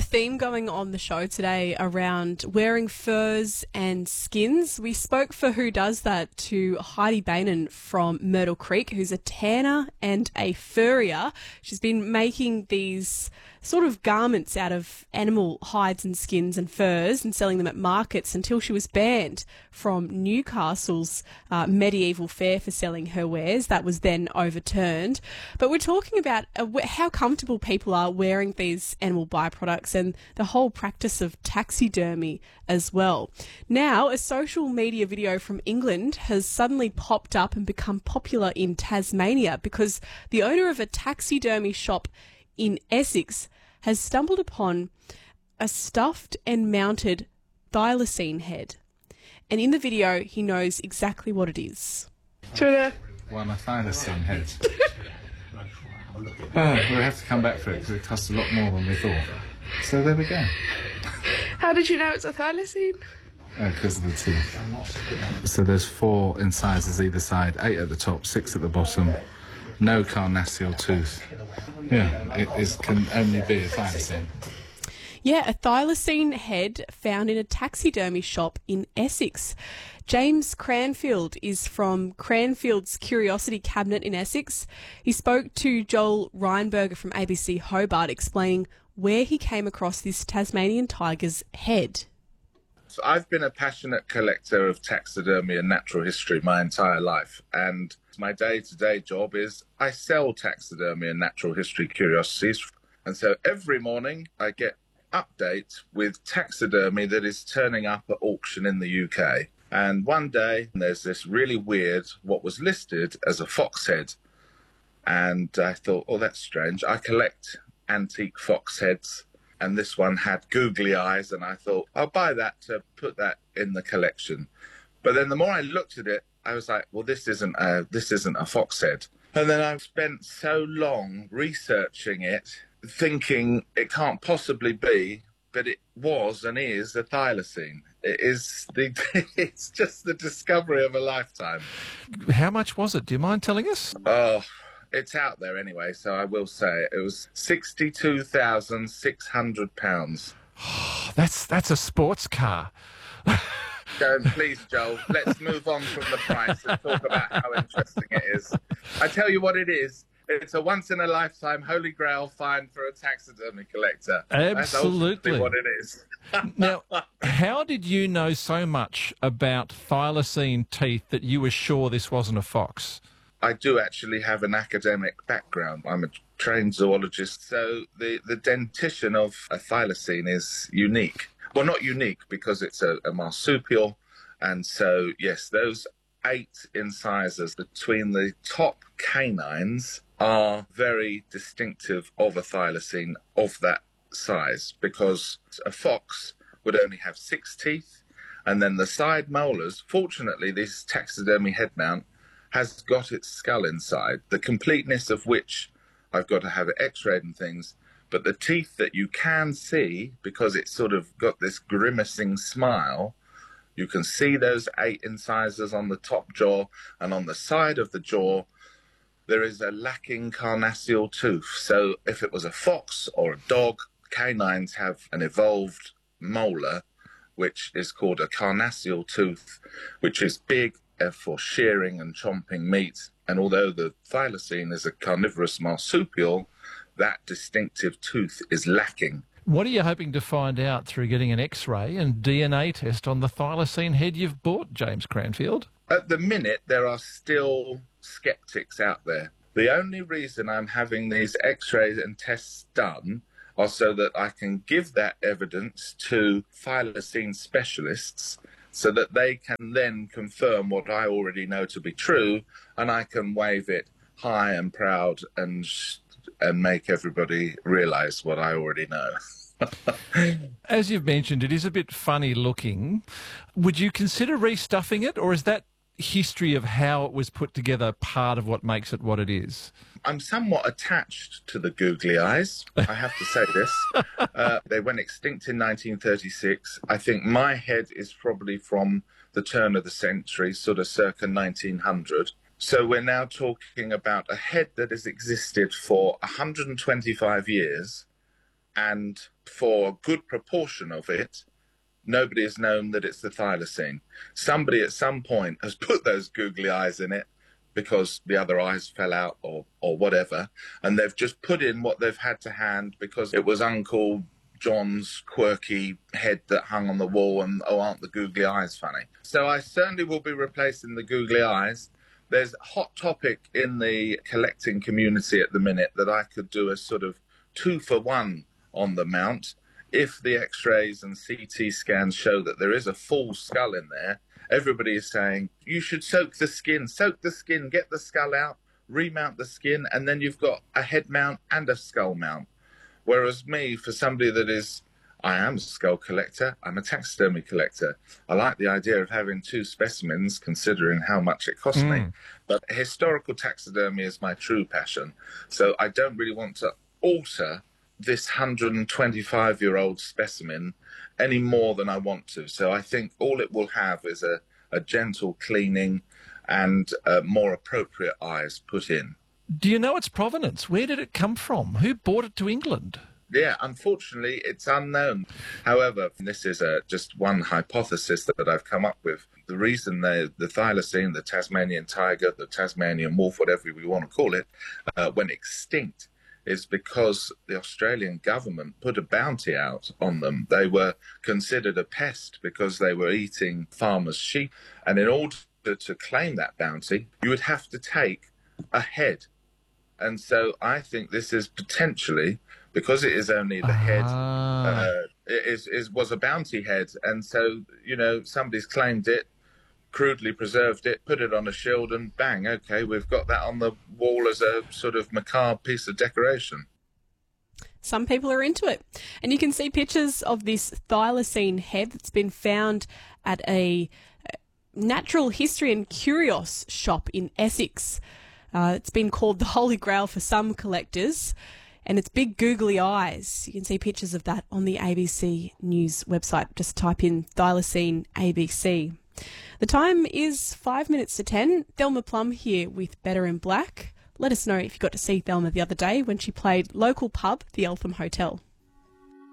theme going on the show today around wearing furs and skins. We spoke for Who Does That to Heidi Bainan from Myrtle Creek, who's a tanner and a furrier. She's been making these sort of garments out of animal hides and skins and furs and selling them at markets until she was banned from Newcastle's medieval fair for selling her wares. That was then overturned. But we're talking about how comfortable people are wearing these animal byproducts and the whole practice of taxidermy as well. Now, a social media video from England has suddenly popped up and become popular in Tasmania because the owner of a taxidermy shop in Essex has stumbled upon a stuffed and mounted thylacine head. And in the video, he knows exactly what it is. Well, a thylacine head. We'll have to come back for it because it costs a lot more than we thought. So there we go. How did you know it's a thylacine? Because of the teeth. So there's 4 incisors either side, 8 at the top, 6 at the bottom. No carnassial tooth. Yeah, can only be a thylacine. Yeah, a thylacine head found in a taxidermy shop in Essex. James Cranfield is from Cranfield's Curiosity Cabinet in Essex. He spoke to Joel Reinberger from ABC Hobart, explaining where he came across this Tasmanian tiger's head. So I've been a passionate collector of taxidermy and natural history my entire life, and my day-to-day job is I sell taxidermy and natural history curiosities. And so every morning I get updates with taxidermy that is turning up at auction in the UK. And one day there's this really weird, what was listed as a fox head. And I thought, oh, that's strange. I collect antique fox heads. And this one had googly eyes, and I thought, I'll buy that to put that in the collection. But then the more I looked at it, I was like, well, this isn't a fox head. And then I've spent so long researching it, thinking it can't possibly be, but it was and is a thylacine. It's just the discovery of a lifetime. How much was it? Do you mind telling us? Oh, it's out there anyway, so I will say it. It was £62,600. That's a sports car. Please, Joel, let's move on from the price and talk about how interesting it is. I tell you what it is. It's a once-in-a-lifetime holy grail find for a taxidermy collector. Absolutely. That's what it is. Now, how did you know so much about thylacine teeth that you were sure this wasn't a fox? I do actually have an academic background. I'm a trained zoologist, so the dentition of a thylacine is unique. Well, not unique because it's a marsupial, and so, yes, those 8 incisors between the top canines are very distinctive of a thylacine of that size, because a fox would only have 6 teeth, and then the side molars, fortunately, this taxidermy head mount has got its skull inside, the completeness of which I've got to have it x-rayed and things, but the teeth that you can see, because it's sort of got this grimacing smile, you can see those 8 incisors on the top jaw, and on the side of the jaw, there is a lacking carnassial tooth. So if it was a fox or a dog, canines have an evolved molar, which is called a carnassial tooth, which is big for shearing and chomping meat. And although the thylacine is a carnivorous marsupial, that distinctive tooth is lacking. What are you hoping to find out through getting an X-ray and DNA test on the thylacine head you've bought, James Cranfield? At the minute, there are still skeptics out there. The only reason I'm having these X-rays and tests done are so that I can give that evidence to thylacine specialists so that they can then confirm what I already know to be true, and I can wave it high and proud and make everybody realise what I already know. As you've mentioned, it is a bit funny looking. Would you consider restuffing it, or is that history of how it was put together part of what makes it what it is? I'm somewhat attached to the googly eyes, I have to say this. They went extinct in 1936. I think my head is probably from the turn of the century, sort of circa 1900. So we're now talking about a head that has existed for 125 years and for a good proportion of it, nobody has known that it's the thylacine. Somebody at some point has put those googly eyes in it because the other eyes fell out or whatever, and they've just put in what they've had to hand because it was Uncle John's quirky head that hung on the wall, and aren't the googly eyes funny? So I certainly will be replacing the googly eyes. There's a hot topic in the collecting community at the minute that I could do a sort of 2-for-1 on the mount. If the x-rays and CT scans show that there is a full skull in there, everybody is saying, you should soak the skin, get the skull out, remount the skin, and then you've got a head mount and a skull mount. Whereas me, for somebody that is, I am a skull collector, I'm a taxidermy collector. I like the idea of having 2 specimens, considering how much it cost me. But historical taxidermy is my true passion. So I don't really want to alter this 125-year-old specimen any more than I want to. So I think all it will have is a gentle cleaning and more appropriate eyes put in. Do you know its provenance? Where did it come from? Who brought it to England? Yeah, unfortunately, it's unknown. However, this is just one hypothesis that I've come up with. The reason the thylacine, the Tasmanian tiger, the Tasmanian wolf, whatever we want to call it, went extinct is because the Australian government put a bounty out on them. They were considered a pest because they were eating farmers' sheep. And in order to claim that bounty, you would have to take a head. And so I think this is potentially, because it is only the head, it was a bounty head. And so, somebody's claimed it, crudely preserved it, put it on a shield, and bang, okay, we've got that on the wall as a sort of macabre piece of decoration. Some people are into it. And you can see pictures of this thylacine head that's been found at a natural history and curios shop in Essex. It's been called the Holy Grail for some collectors, and it's big googly eyes. You can see pictures of that on the ABC News website. Just type in thylacine ABC. The time is 5 minutes to 10. Thelma Plum here with Better in Black. Let us know if you got to see Thelma the other day when she played local pub, the Eltham Hotel.